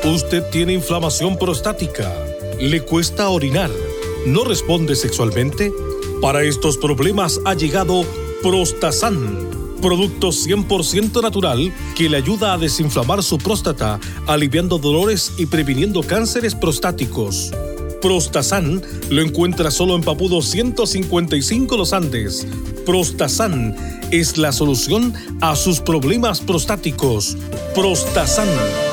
Usted tiene inflamación prostática, le cuesta orinar, no responde sexualmente. Para estos problemas ha llegado Prostasan, producto 100% natural que le ayuda a desinflamar su próstata, aliviando dolores y previniendo cánceres prostáticos. Prostasan lo encuentra solo en Papudo 155 Los Andes. Prostasan es la solución a sus problemas prostáticos. Prostasan.